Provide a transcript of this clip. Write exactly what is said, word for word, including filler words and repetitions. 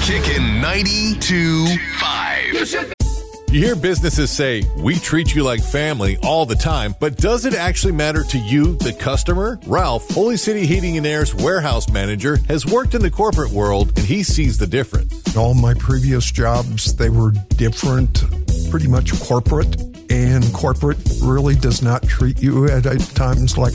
Kickin' ninety-two point five. You hear businesses say, we treat you like family all the time, but does it actually matter to you, the customer? Ralph, Holy City Heating and Air's warehouse manager, has worked in the corporate world, and he sees the difference. All my previous jobs, they were different, pretty much corporate, and corporate really does not treat you at times like